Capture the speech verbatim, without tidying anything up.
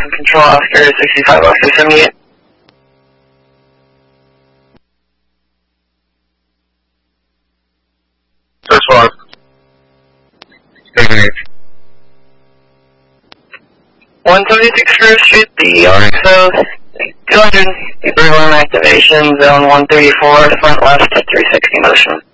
from Control Oscar sixty-five Oscar seventy-eight. First one. one seventy-six First Street, the R X O two hundred, Berlin activation, zone one thirty-four, front left at three sixty motion.